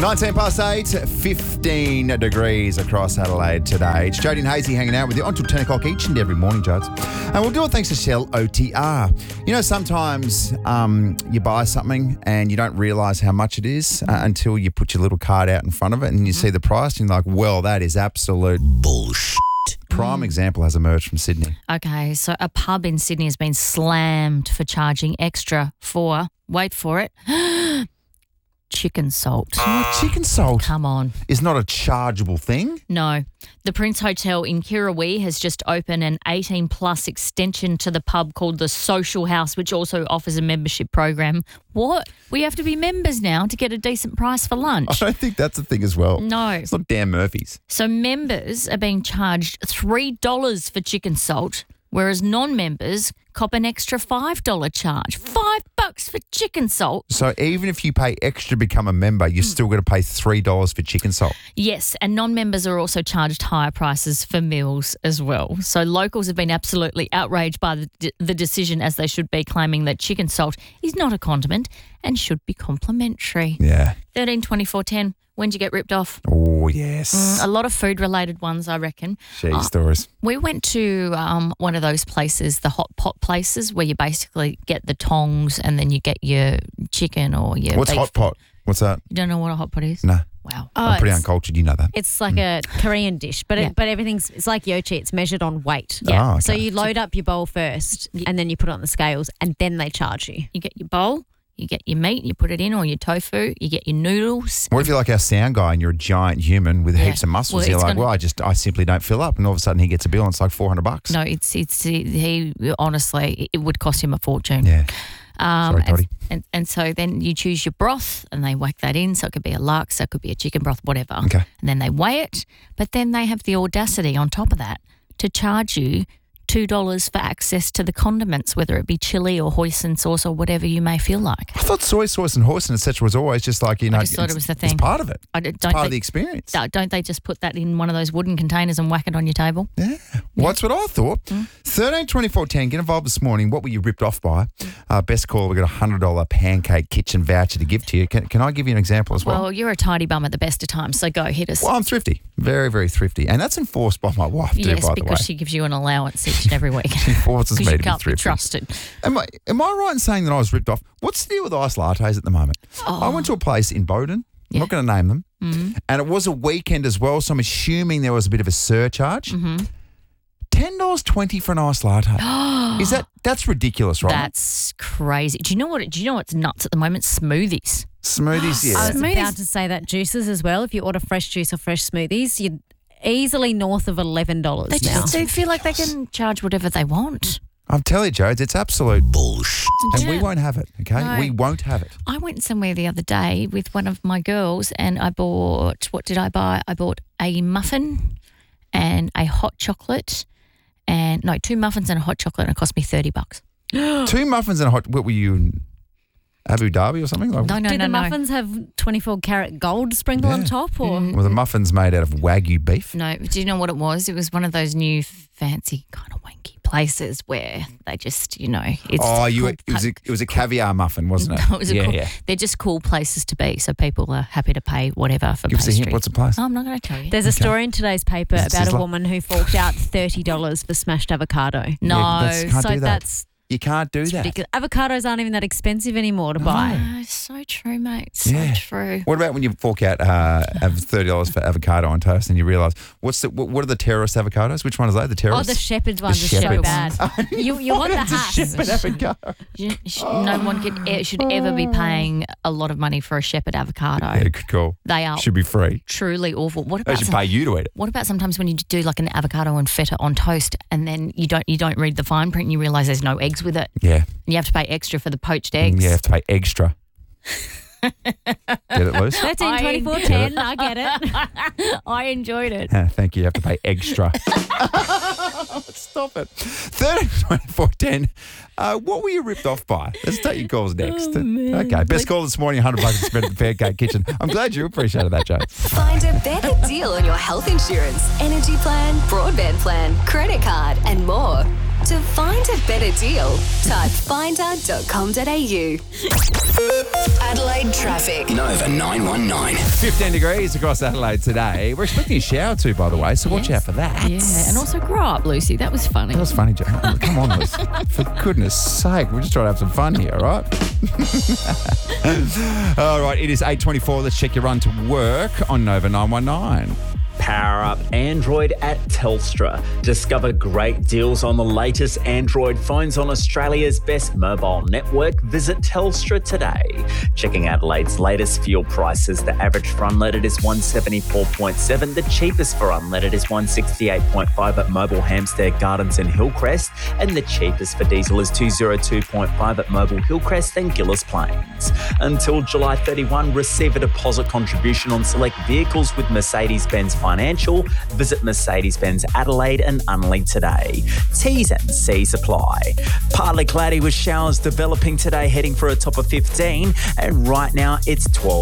19 past 8, 15 degrees across Adelaide today. It's Jody and Hazy hanging out with you until 10 o'clock each and every morning, Jodes. And we'll do it thanks to Shell OTR. You know, sometimes you buy something and you don't realise how much it is until you put your little card out in front of it and you see the price and you're like, well, that is absolute bullshit. Prime example has emerged from Sydney. Okay, so a pub in Sydney has been slammed for charging extra for, wait for it, chicken salt. Chicken salt Come on. is not a chargeable thing. No. The Prince Hotel in Kirrawee has just opened an 18-plus extension to the pub called the Social House, which also offers a membership program. What? We have to be members now to get a decent price for lunch. I don't think that's a thing as well. No. It's not Dan Murphy's. So members are being charged $3 for chicken salt, whereas non-members cop an extra $5 charge. $5 for chicken salt. So even if you pay extra to become a member, you're still going to pay $3 for chicken salt. Yes, and non-members are also charged higher prices for meals as well. So locals have been absolutely outraged by the decision, as they should be, claiming that chicken salt is not a condiment and should be complimentary. Yeah. 13 24 10. When did you get ripped off? Oh, yes. A lot of food-related ones, I reckon. She's stories. We went to one of those places, the hot pot places, where you basically get the tongs and then you get your chicken or your What's beef. hot pot? What's that? You don't know what a hot pot is? No. Wow. I'm pretty uncultured. You know that. It's like a Korean dish, but Yeah. but it's like yochi. It's measured on weight. Yeah. Oh, okay. So you load up your bowl first, and then you put it on the scales, and then they charge you. You get your bowl, you get your meat, you put it in, or your tofu, you get your noodles. What if you're like our sound guy and you're a giant human with heaps of muscles? Well, You're it's like, gonna- I simply don't fill up. And all of a sudden he gets a bill and it's like $400. No, he honestly, it would cost him a fortune. Yeah. Sorry, Toddy. And so then you choose your broth and they whack that in. So it could be a lux, so it could be a chicken broth, whatever. Okay. And then they weigh it, but then they have the audacity on top of that to charge you $2 for access to the condiments, whether it be chili or hoisin sauce or whatever you may feel like. I thought soy sauce and hoisin, etc., was always just like, you know, just thought it was the thing. It's part of it. Don't It's part they, of the experience. Don't they just put that in one of those wooden containers and whack it on your table? Yeah. Well, that's what I thought. 13 24 10, get involved this morning. What were you ripped off by? Best call, we've got a $100 pancake kitchen voucher to give to you. Can I give you an example as well? Well, you're a tidy bum at the best of times, so go, hit us. Well, I'm thrifty. Very, very thrifty. And that's enforced by my wife too, Yes, by the way. because she gives you an allowance each and every week. She forces me Because to you be can't be thrifty. trusted. Am I right in saying that I was ripped off? What's the deal with iced lattes at the moment? I went to a place in Bowden. I'm not going to name them. And it was a weekend as well, so I'm assuming there was a bit of a surcharge. $10.20 for an iced latte. That's ridiculous, right? That's crazy. Do you know what's nuts at the moment? Smoothies. Smoothies, yeah. I was Smoothies. about to say that juices as well. If you order fresh juice or fresh smoothies, you're easily north of $11 They now. just they feel like they can charge whatever they want. I'm telling you, Jodes, it's absolute bullshit. And we Yeah. won't have it, okay? No. We won't have it. I went somewhere the other day with one of my girls and I bought, what did I buy? I bought a muffin and a hot chocolate two muffins and a hot chocolate, and it cost me $30. 2 muffins and a hot... What were you in Abu Dhabi or something? Like, No. Do the muffins have 24 karat gold sprinkled on top? Or Were the muffins made out of Wagyu beef? No, do you know what it was? It was one of those new fancy kind of wanky places where they just, it's It was a caviar muffin, wasn't it? No, it was they're just cool places to be, so people are happy to pay whatever for Give us a pastry. hint. What's the place? Oh, I'm not going to tell you. there's a story in today's paper Is it about a Sizzler? woman who forked out $30 for smashed avocado. No, can't so do that. that's You can't do that. ridiculous. Avocados aren't even that expensive anymore to buy. Oh, so true, mate. So Yeah. true. What about when you fork out $30 for avocado on toast and you realise what are the terrorist avocados? Which one is that? The Oh, terrorist? the shepherd ones are so shepherds. bad. You want the Hass. Shepherd avocado. No one should ever be paying a lot of money for a shepherd avocado. Yeah, good call. They are Should be free. truly awful. What They about should pay you to eat it. What about sometimes when you do like an avocado and feta on toast and then you don't read the fine print and you realise there's no eggs with it? Yeah. You have to pay extra for the poached eggs. You have to pay extra. Get it loose? 13, 24, 10, I get it. I enjoyed it. Thank you. You have to pay extra. Stop it. 13 24 10. What were you ripped off by? Let's take your calls next. Okay. Best call this morning, $100 to spend at the Pancake Kitchen. I'm glad you appreciated that, Joe. Find a better deal on your health insurance, energy plan, broadband plan, credit card, and more To find a better deal, type finder.com.au. Adelaide traffic. Nova 919. 15 degrees across Adelaide today. We're expecting a shower too, by the way, so watch out for that. Yeah, and also grow up, Lucy. That was funny. That was funny, Joe. Come on, Liz. For goodness sake, we're just trying to have some fun here, all right? All right, it is 8:24. Let's check your run to work on Nova 919. Power up Android at Telstra. Discover great deals on the latest Android phones on Australia's best mobile network. Visit Telstra today. Checking Adelaide's latest fuel prices. The average for unleaded is 174.7. The cheapest for unleaded is 168.5 at Mobile Hampstead Gardens and Hillcrest. And the cheapest for diesel is 202.5 at Mobile Hillcrest and Gillis Plains. Until July 31, receive a deposit contribution on select vehicles with Mercedes-Benz Financial. Visit Mercedes-Benz Adelaide and Unley today. T's and C's apply. Partly cloudy with showers developing today, heading for a top of 15. And right now it's 12.